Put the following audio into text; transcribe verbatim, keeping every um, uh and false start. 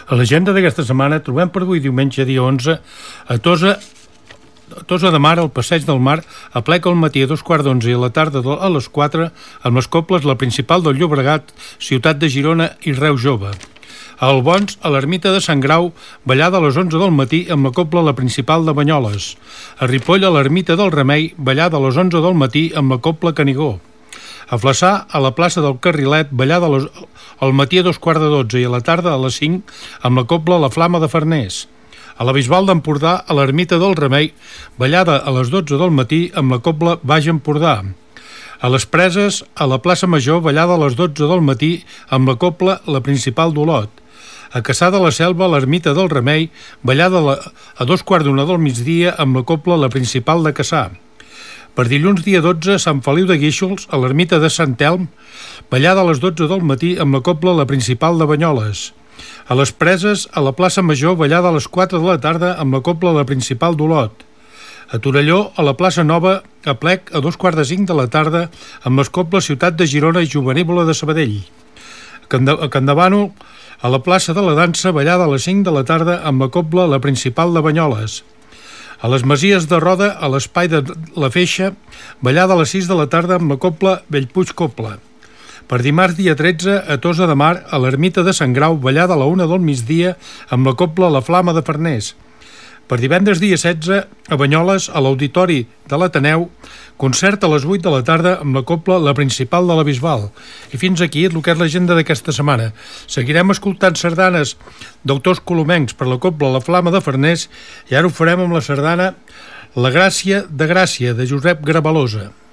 A l'agenda d'aquesta setmana trobem per avui diumenge dia onze a Tossa, a Tossa de Mar, al Passeig del Mar, a plec al matí a dos quarts d'onze i a la tarda a les quatre, amb les cobles La Principal del Llobregat, Ciutat de Girona i Reus Jove. A Albons, a l'ermita de Sant Grau, ballada a les onze del matí amb la cobla La Principal de Banyoles. A Ripoll, a l'ermita del Remei, ballada a les onze del matí amb la cobla Canigó. A Flaçà, a la plaça del Carrilet, ballada les, al matí a dos quarts de dotze i a la tarda a les cinc amb la cobla La Flama de Farners. A la Bisbal d'Empordà, a l'ermita del Remei, ballada a les dotze del matí amb la cobla Baix Empordà. A les Preses, a la plaça Major, ballada a les dotze del matí amb la cobla La Principal d'Olot. A Cassà de la Selva, a l'ermita del Remei, ballada a, la, a dos quarts d'una del migdia amb la cobla La Principal de Cassà. Per dilluns dia dotze, Sant Feliu de Guíxols, a l'ermita de Sant Elm, ballada a les dotze del matí amb la cobla La Principal de Banyoles. A les Preses, a la plaça Major, ballada a les quatre de la tarda amb la cobla La Principal d'Olot. A Torelló, a la plaça Nova, a plec a dos quarts de cinc de la tarda amb les cobles Ciutat de Girona i Jovenívola de Sabadell. A Campdevànol, a la plaça de la Dansa, ballada a les cinc de la tarda amb la cobla La Principal de Banyoles. A les Masies de Roda, a l'espai de la Feixa, ballada a les sis de la tarda amb la cobla Bellpuig Cobla. Per dimarts dia tretze, a Tossa de Mar, a l'ermita de Sant Grau, ballada a la una del migdia amb la cobla La Flama de Farners. Per divendres dia setze, a Banyoles, a l'Auditori de l'Ateneu, concert a les vuit de la tarda amb la cobla La Principal de la Bisbal. I fins aquí el que és l'agenda d'aquesta setmana. Seguirem escoltant sardanes d'autors colomencs per la cobla La Flama de Farners i ara ho farem amb la sardana La Gràcia de Gràcia, de Josep Grabalosa.